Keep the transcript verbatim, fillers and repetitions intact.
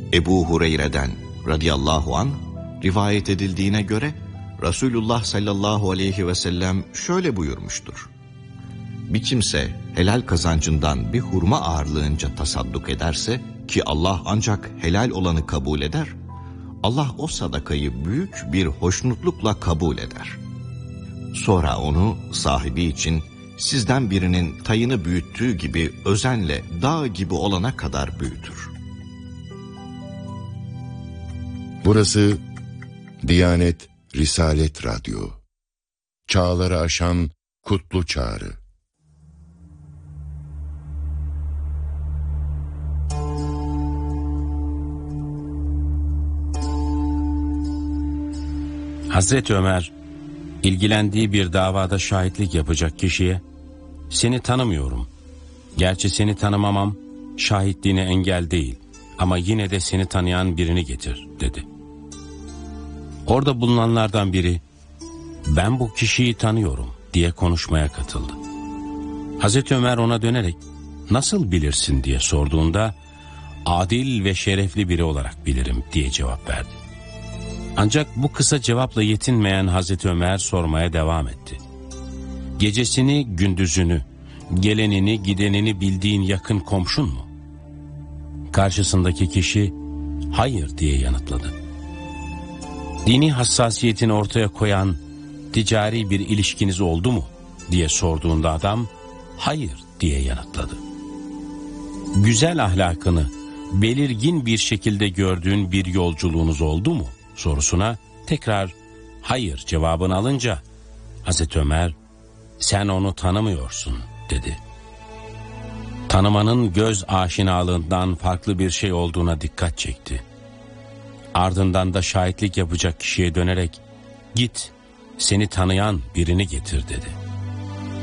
Ebu Hureyre'den radıyallahu anh rivayet edildiğine göre Resulullah sallallahu aleyhi ve sellem şöyle buyurmuştur: Bir kimse helal kazancından bir hurma ağırlığınca tasadduk ederse, ki Allah ancak helal olanı kabul eder, Allah o sadakayı büyük bir hoşnutlukla kabul eder. Sonra onu sahibi için sizden birinin tayını büyüttüğü gibi özenle dağ gibi olana kadar büyütür. Burası Diyanet Risalet Radyo. Çağları aşan kutlu çağrı. Hazreti Ömer, ilgilendiği bir davada şahitlik yapacak kişiye, "Seni tanımıyorum. Gerçi seni tanımamam şahitliğine engel değil ama yine de seni tanıyan birini getir," dedi. Orada bulunanlardan biri, "Ben bu kişiyi tanıyorum," diye konuşmaya katıldı. Hazreti Ömer ona dönerek, "Nasıl bilirsin?" diye sorduğunda, "Adil ve şerefli biri olarak bilirim," diye cevap verdi. Ancak bu kısa cevapla yetinmeyen Hazreti Ömer sormaya devam etti. "Gecesini, gündüzünü, gelenini, gidenini bildiğin yakın komşun mu?" Karşısındaki kişi, "Hayır," diye yanıtladı. "Dini hassasiyetini ortaya koyan ticari bir ilişkiniz oldu mu?" diye sorduğunda adam, "Hayır," diye yanıtladı. "Güzel ahlakını belirgin bir şekilde gördüğün bir yolculuğunuz oldu mu?" sorusuna tekrar "Hayır" cevabını alınca Hazreti Ömer, "Sen onu tanımıyorsun," dedi. Tanımanın göz aşinalığından farklı bir şey olduğuna dikkat çekti. Ardından da şahitlik yapacak kişiye dönerek, "Git, seni tanıyan birini getir," dedi.